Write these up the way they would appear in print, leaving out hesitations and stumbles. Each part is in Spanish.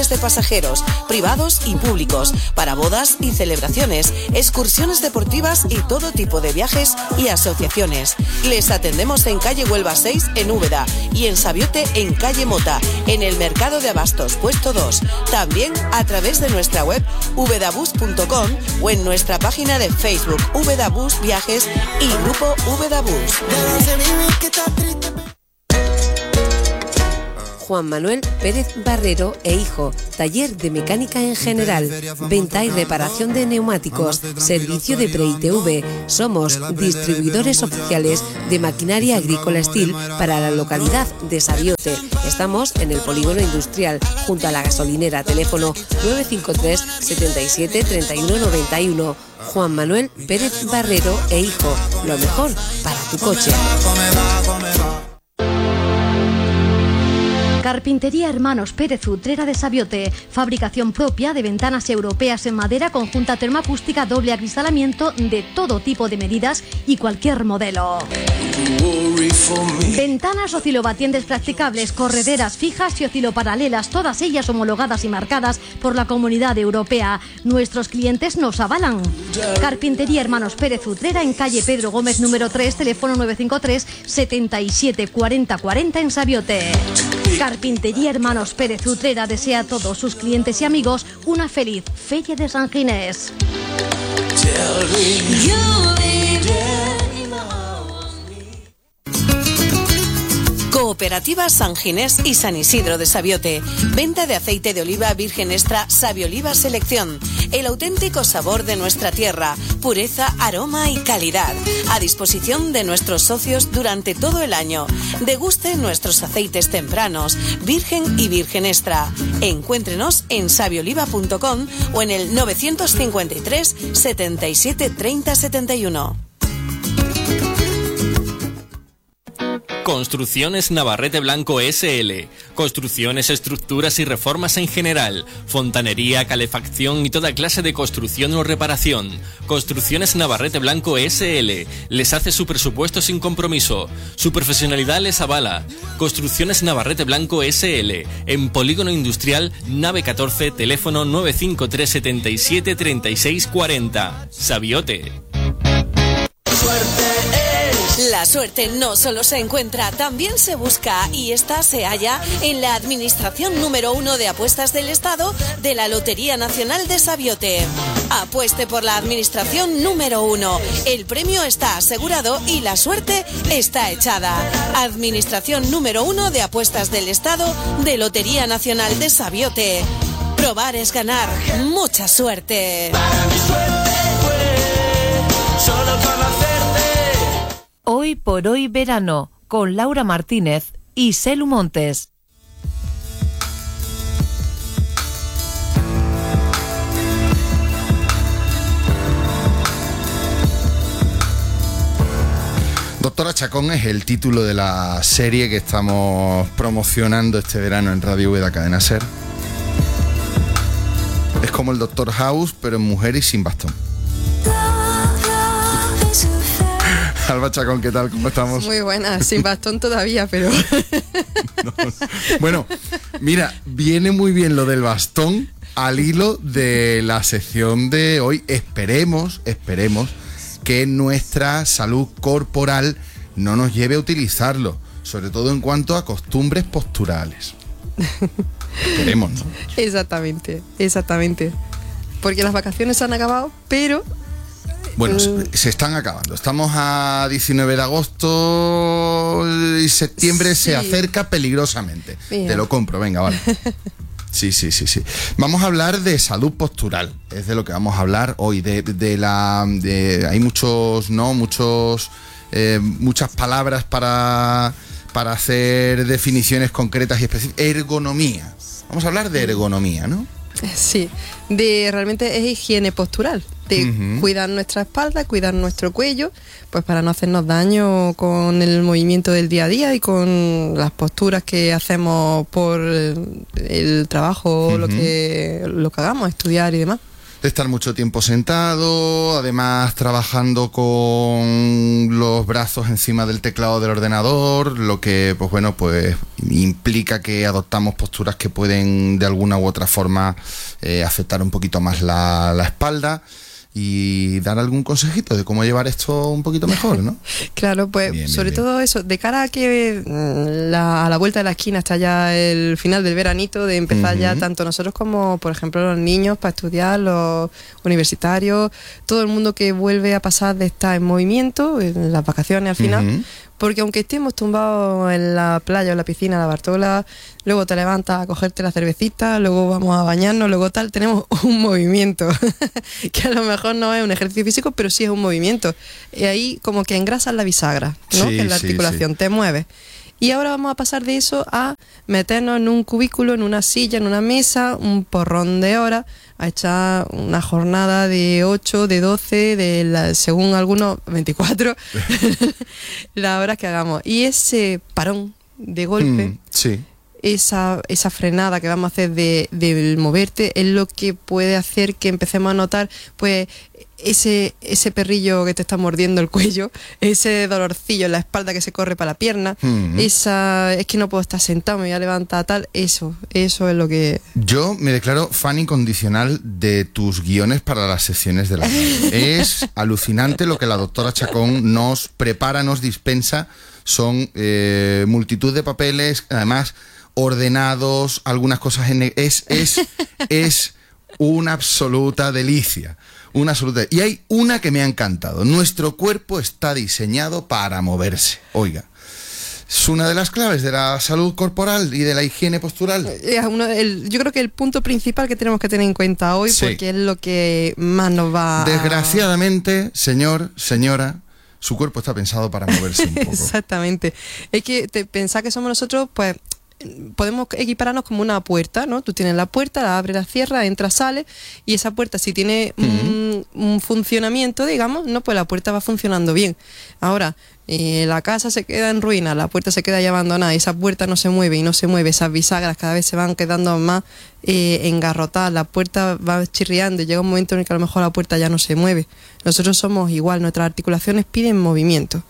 de pasajeros, privados y públicos, para bodas y celebraciones, excursiones deportivas y todo tipo de viajes y asociaciones. Les atendemos en calle Huelva 6 en Úbeda y en Sabiote en calle Mota, en el Mercado de Abastos, puesto 2. También a través de nuestra web ubedabus.com o en nuestra página de Facebook Ubedabus Viajes y Grupo Ubedabus. Juan Manuel Pérez Barrero e Hijo, taller de mecánica en general, venta y reparación de neumáticos, servicio de pre-ITV. Somos distribuidores oficiales de maquinaria agrícola Steel para la localidad de Sabiote. Estamos en el polígono industrial, junto a la gasolinera. Teléfono 953 77 31 91. Juan Manuel Pérez Barrero e Hijo, lo mejor para tu coche. Carpintería Hermanos Pérez Utrera de Sabiote. Fabricación propia de ventanas europeas en madera con junta termoacústica, doble acristalamiento de todo tipo de medidas y cualquier modelo. Ventanas oscilobatientes practicables, correderas fijas y osciloparalelas, todas ellas homologadas y marcadas por la Comunidad Europea. Nuestros clientes nos avalan. Carpintería Hermanos Pérez Utrera en calle Pedro Gómez número 3, teléfono 953 77 40 40 en Sabiote. Carpintería Hermanos Pérez Utrera desea a todos sus clientes y amigos una feliz Feria de San Ginés. Cooperativa San Ginés y San Isidro de Sabiote. Venta de aceite de oliva virgen extra Sabioliva Selección. El auténtico sabor de nuestra tierra. Pureza, aroma y calidad. A disposición de nuestros socios durante todo el año. Deguste nuestros aceites tempranos, virgen y virgen extra. Encuéntrenos en sabioliva.com o en el 953 77 30 71. Construcciones Navarrete Blanco S.L. Construcciones, estructuras y reformas en general. Fontanería, calefacción y toda clase de construcción o reparación. Construcciones Navarrete Blanco S.L. Les hace su presupuesto sin compromiso. Su profesionalidad les avala. Construcciones Navarrete Blanco S.L. En Polígono Industrial, nave 14, teléfono 953 77 36 40. Sabiote. La suerte no solo se encuentra, también se busca, y esta se halla en la Administración número 1 de Apuestas del Estado de la Lotería Nacional de Sabiote. Apueste por la Administración número 1. El premio está asegurado y la suerte está echada. Administración número 1 de Apuestas del Estado de Lotería Nacional de Sabiote. Probar es ganar. Mucha suerte. Para mi suerte fue solo conocerte. Hoy por hoy verano, con Laura Martínez y Selu Montes. Doctora Chacón es el título de la serie que estamos promocionando este verano en Radio Úbeda Cadena Ser. Es como el Doctor House, pero en mujer y sin bastón. Alba Chacón, ¿qué tal? ¿Cómo estamos? Muy buena, sin bastón todavía, pero... No. Bueno, mira, viene muy bien lo del bastón al hilo de la sección de hoy. Esperemos que nuestra salud corporal no nos lleve a utilizarlo, sobre todo en cuanto a costumbres posturales. Esperemos, ¿no? Exactamente. Porque las vacaciones se han acabado, pero... Bueno, se están acabando. Estamos a 19 de agosto y septiembre se acerca peligrosamente. Mira. Te lo compro, venga, vale. Sí. Vamos a hablar de salud postural. Es de lo que vamos a hablar hoy. Hay muchas palabras para hacer definiciones concretas y específicas. Ergonomía. Vamos a hablar de ergonomía, ¿no? Sí, realmente es higiene postural, de cuidar nuestra espalda, cuidar nuestro cuello, pues para no hacernos daño con el movimiento del día a día y con las posturas que hacemos por el trabajo, lo que hagamos, estudiar y demás. de estar mucho tiempo sentado, además trabajando con los brazos encima del teclado del ordenador, lo que pues bueno, pues implica que adoptamos posturas que pueden de alguna u otra forma afectar un poquito más la espalda. Y dar algún consejito de cómo llevar esto un poquito mejor, ¿no? Claro, pues bien, sobre bien. todo eso, de cara a que a la vuelta de la esquina está ya el final del veranito, de empezar ya tanto nosotros como, por ejemplo, los niños para estudiar, los universitarios, todo el mundo que vuelve a pasar de estar en movimiento, en las vacaciones al final, porque aunque estemos tumbados en la playa o en la piscina, la Bartola, luego te levantas a cogerte la cervecita, luego vamos a bañarnos, luego tal, tenemos un movimiento que a lo mejor no es un ejercicio físico, pero sí es un movimiento. Y ahí como que engrasas la bisagra, ¿no? Sí, Que es la sí, articulación, te mueves. Y ahora vamos a pasar de eso a meternos en un cubículo, en una silla, en una mesa, un porrón de horas, a echar una jornada de 8, de 12, según algunos, 24, las horas que hagamos. Y ese parón de golpe, Sí. esa frenada que vamos a hacer de moverte, es lo que puede hacer que empecemos a notar, pues, ese perrillo que te está mordiendo el cuello, ese dolorcillo en la espalda que se corre para la pierna, es que no puedo estar sentado, me voy a levantar, tal, eso es lo que... Yo me declaro fan incondicional de tus guiones para las sesiones de la radio. Es alucinante lo que la doctora Chacón nos prepara, nos dispensa. Son multitud de papeles, además ordenados, algunas cosas es una absoluta delicia. Una absoluta. Y hay una que me ha encantado. Nuestro cuerpo está diseñado para moverse. Oiga, es una de las claves de la salud corporal y de la higiene postural. Yo creo que el punto principal que tenemos que tener en cuenta hoy, Sí. porque es lo que más nos va Desgraciadamente, señora, su cuerpo está pensado para moverse un poco. Exactamente. Es que pensar que somos nosotros, pues podemos equipararnos como una puerta, ¿no? Tú tienes la puerta, la abres, la cierras, entras, sales, y esa puerta, si tiene un funcionamiento, digamos, no, pues la puerta va funcionando bien. Ahora, la casa se queda en ruina, la puerta se queda ya abandonada, y esa puerta no se mueve y no se mueve, esas bisagras cada vez se van quedando más engarrotadas, la puerta va chirriando y llega un momento en el que a lo mejor la puerta ya no se mueve. Nosotros somos igual, nuestras articulaciones piden movimiento,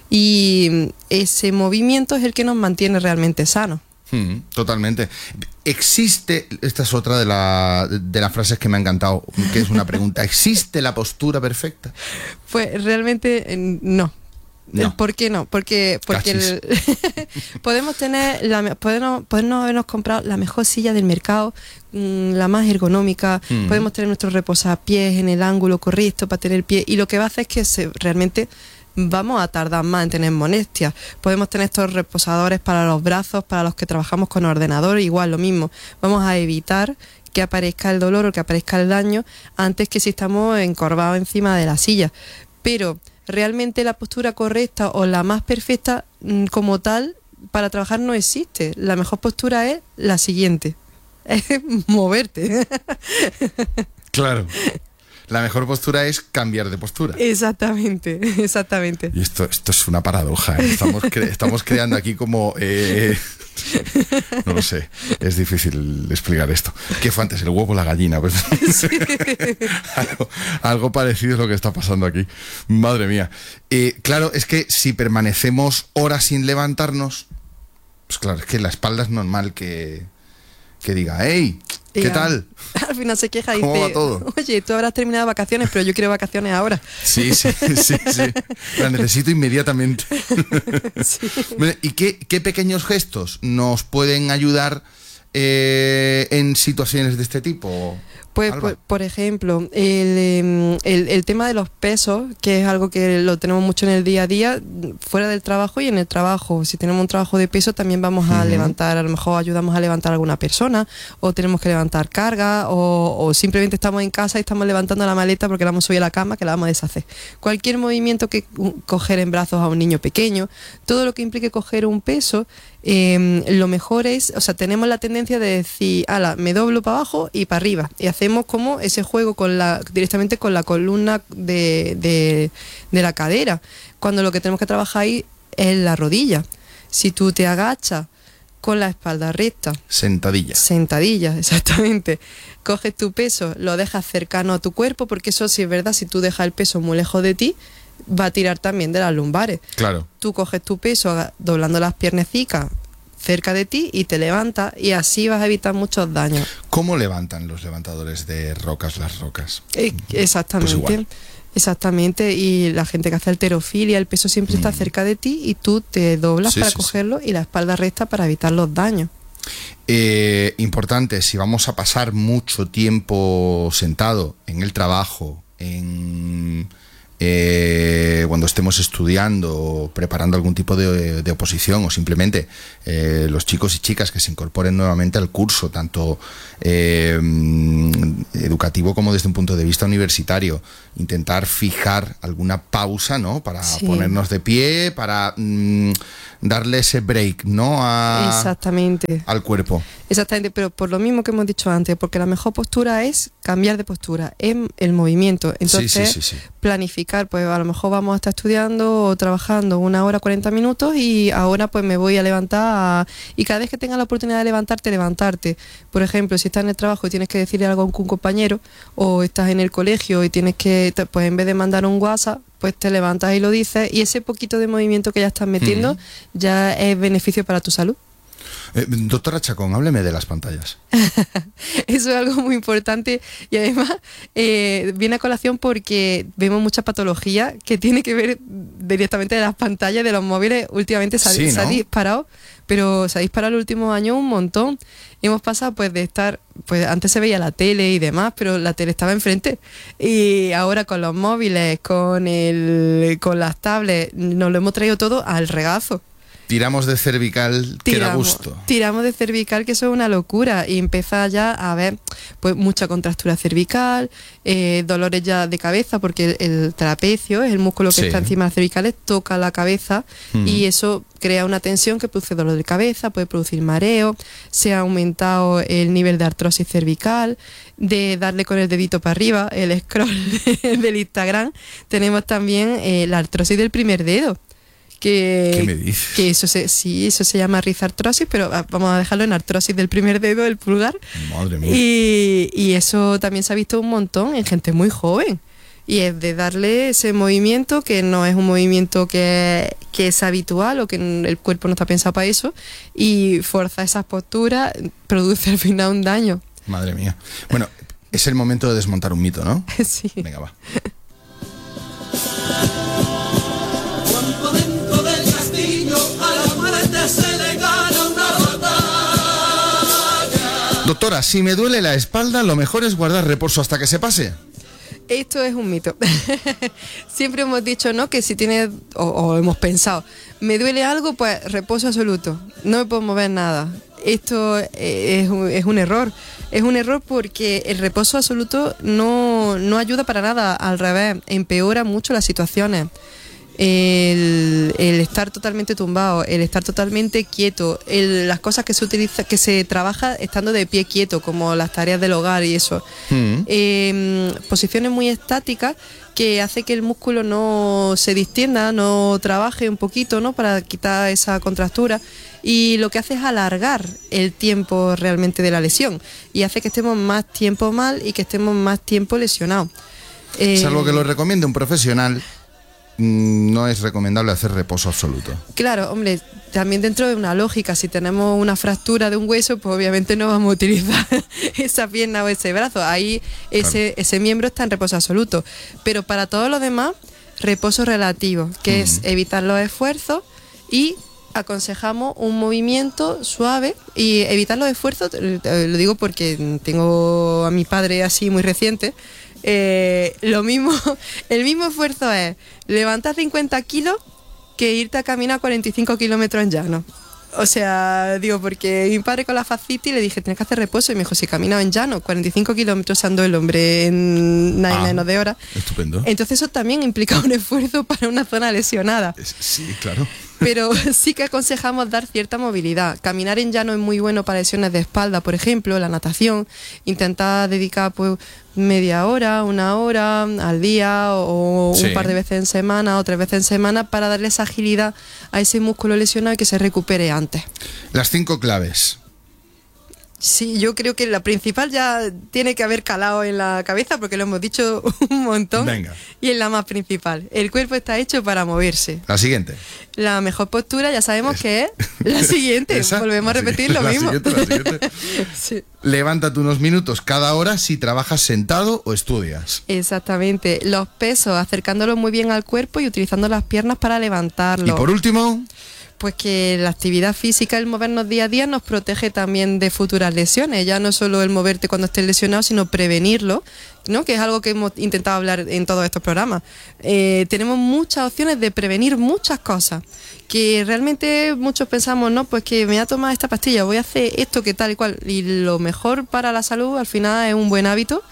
y ese movimiento es el que nos mantiene realmente sanos. Totalmente. Existe, esta es otra de las frases que me ha encantado, que es una pregunta. ¿Existe la postura perfecta? Pues realmente no. No. ¿Por qué no? Porque podemos podemos habernos comprado la mejor silla del mercado, la más ergonómica, podemos tener nuestros reposapiés en el ángulo correcto para tener pie, y lo que va a hacer es que realmente vamos a tardar más en tener molestias. Podemos tener estos reposadores para los brazos, para los que trabajamos con ordenador, igual lo mismo. Vamos a evitar que aparezca el dolor o que aparezca el daño antes que si estamos encorvados encima de la silla. Pero realmente la postura correcta o la más perfecta como tal para trabajar no existe. La mejor postura es la siguiente: es moverte. Claro. La mejor postura es cambiar de postura. Exactamente. Y esto es una paradoja, ¿eh? Estamos creando aquí como... no lo sé, es difícil explicar esto. ¿Qué fue antes, el huevo o la gallina? Pues, Sí. algo parecido es lo que está pasando aquí. Madre mía. Claro, es que si permanecemos horas sin levantarnos, pues claro, es que la espalda es normal que diga, hey, ¿qué tal? Al final se queja y ¿Cómo dice, va todo? oye, tú habrás terminado vacaciones, pero yo quiero vacaciones ahora. Sí. La necesito inmediatamente. ¿Y qué pequeños gestos nos pueden ayudar en situaciones de este tipo? Pues, Alba. por ejemplo, el tema de los pesos, que es algo que lo tenemos mucho en el día a día, fuera del trabajo y en el trabajo. Si tenemos un trabajo de peso, también vamos a levantar, a lo mejor ayudamos a levantar a alguna persona, o tenemos que levantar carga, o simplemente estamos en casa y estamos levantando la maleta porque la hemos subido a la cama, que la vamos a deshacer. Cualquier movimiento que coger en brazos a un niño pequeño, todo lo que implique coger un peso, lo mejor es, o sea, tenemos la tendencia de decir, ala, me doblo para abajo y para arriba, y hacemos como ese juego directamente con la columna de la cadera, cuando lo que tenemos que trabajar ahí es la rodilla. Si tú te agachas con la espalda recta. Sentadilla. Sentadilla, exactamente. Coges tu peso, lo dejas cercano a tu cuerpo, porque eso sí es verdad, si tú dejas el peso muy lejos de ti, va a tirar también de las lumbares. Claro. Tú coges tu peso doblando las piernecicas cerca de ti y te levantas, y así vas a evitar muchos daños. ¿Cómo levantan los levantadores de rocas las rocas? Exactamente. Pues igual. Exactamente, y la gente que hace halterofilia, el peso siempre está cerca de ti y tú te doblas para cogerlo y la espalda recta para evitar los daños. Importante, si vamos a pasar mucho tiempo sentado en el trabajo, cuando estemos estudiando o preparando algún tipo de oposición, o simplemente los chicos y chicas que se incorporen nuevamente al curso, tanto educativo como desde un punto de vista universitario, intentar fijar alguna pausa, ¿no? Para ponernos de pie, para darle ese break, ¿no? Exactamente. Al cuerpo. Exactamente, pero por lo mismo que hemos dicho antes, porque la mejor postura es cambiar de postura, es el movimiento. Entonces, planificar, pues a lo mejor vamos a estar estudiando o trabajando 1 hora 40 minutos y ahora pues me voy a levantar y cada vez que tengas la oportunidad de levantarte. Por ejemplo, si estás en el trabajo y tienes que decirle algo a un compañero, o estás en el colegio y tienes que, pues en vez de mandar un WhatsApp, pues te levantas y lo dices, y ese poquito de movimiento que ya estás metiendo ya es beneficio para tu salud. Doctora Chacón, hábleme de las pantallas. Eso es algo muy importante, y además viene a colación porque vemos mucha patología que tiene que ver directamente de las pantallas de los móviles. Últimamente se ha disparado, pero se ha disparado en los últimos años un montón. Hemos pasado pues de estar, pues antes se veía la tele y demás, pero la tele estaba enfrente, y ahora con los móviles, con las tablets, nos lo hemos traído todo al regazo. Tiramos de cervical, que da gusto. Tiramos de cervical, que eso es una locura, y empieza ya a haber pues mucha contractura cervical, dolores ya de cabeza, porque el trapecio, es el músculo que está encima de las cervicales, toca la cabeza, y eso crea una tensión que produce dolor de cabeza, puede producir mareo. Se ha aumentado el nivel de artrosis cervical, de darle con el dedito para arriba, el scroll del Instagram. Tenemos también la artrosis del primer dedo. ¿Qué me dices? Que eso se llama rizartrosis, pero vamos a dejarlo en artrosis del primer dedo, del pulgar. Madre mía. Y eso también se ha visto un montón en gente muy joven. Y es de darle ese movimiento, que no es un movimiento que es habitual, o que el cuerpo no está pensado para eso, y forzar esas posturas produce al final un daño. Madre mía. Bueno, es el momento de desmontar un mito, ¿no? Sí. Venga, va. Doctora, si me duele la espalda, lo mejor es guardar reposo hasta que se pase. Esto es un mito. Siempre hemos dicho, ¿no?, que si tienes, o hemos pensado, me duele algo, pues reposo absoluto, no me puedo mover nada. Esto es un error. Es un error porque el reposo absoluto no ayuda para nada, al revés, empeora mucho las situaciones. El estar totalmente tumbado, el estar totalmente quieto, las cosas que se trabaja estando de pie quieto, como las tareas del hogar y eso. Posiciones muy estáticas que hace que el músculo no se distienda, no trabaje un poquito, ¿no?, para quitar esa contractura, y lo que hace es alargar el tiempo realmente de la lesión, y hace que estemos más tiempo mal y que estemos más tiempo lesionados. Salvo que lo recomiende un profesional, no es recomendable hacer reposo absoluto. Claro, hombre, también dentro de una lógica, si tenemos una fractura de un hueso, pues obviamente no vamos a utilizar esa pierna o ese brazo. Ahí ese miembro está en reposo absoluto. Pero para todo lo demás, reposo relativo, que es evitar los esfuerzos, y aconsejamos un movimiento suave y evitar los esfuerzos. Lo digo porque tengo a mi padre así muy reciente. El mismo esfuerzo es levantar 50 kilos que irte a caminar 45 kilómetros en llano. O sea, digo, porque mi padre con la fascitis le dije, tienes que hacer reposo, y me dijo, si caminaba en llano 45 kilómetros andó el hombre en menos de hora. Estupendo. Entonces eso también implica un esfuerzo para una zona lesionada. Sí, claro. pero sí que aconsejamos dar cierta movilidad. Caminar en llano es muy bueno para lesiones de espalda, por ejemplo, la natación. Intentar dedicar pues media hora, 1 hora al día o un par de veces en semana o 3 veces en semana para darle esa agilidad a ese músculo lesionado y que se recupere antes. Las 5 claves. Sí, yo creo que la principal ya tiene que haber calado en la cabeza porque lo hemos dicho un montón. Venga. Y es la más principal. El cuerpo está hecho para moverse. La siguiente. La mejor postura ya sabemos que es la siguiente. Volvemos a repetir lo mismo. La siguiente. Sí. Levántate unos minutos cada hora si trabajas sentado o estudias. Exactamente. Los pesos, acercándolos muy bien al cuerpo y utilizando las piernas para levantarlos. Y por último... Pues que la actividad física, el movernos día a día nos protege también de futuras lesiones, ya no solo el moverte cuando estés lesionado, sino prevenirlo, ¿no? Que es algo que hemos intentado hablar en todos estos programas. Tenemos muchas opciones de prevenir muchas cosas, que realmente muchos pensamos, no, pues que me voy a tomar esta pastilla, voy a hacer esto que tal y cual, y lo mejor para la salud al final es un buen hábito.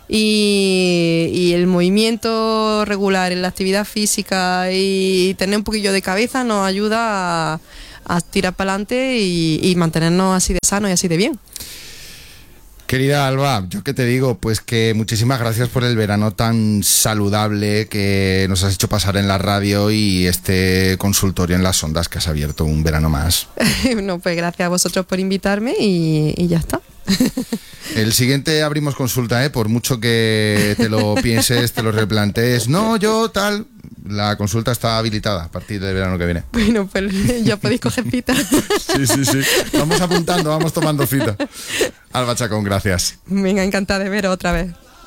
Y el movimiento regular en la actividad física y tener un poquillo de cabeza nos ayuda a tirar para adelante y mantenernos así de sanos y así de bien. Querida Alba, yo qué te digo, pues que muchísimas gracias por el verano tan saludable que nos has hecho pasar en la radio y este consultorio en las ondas que has abierto un verano más. No, pues gracias a vosotros por invitarme y ya está. El siguiente abrimos consulta, por mucho que te lo pienses, te lo replantees. No, yo tal. La consulta está habilitada a partir del verano que viene. Bueno, pues ya podéis coger cita. Sí. Vamos apuntando, vamos tomando cita. Alba Chacón, gracias. Venga, encantada de veros otra vez.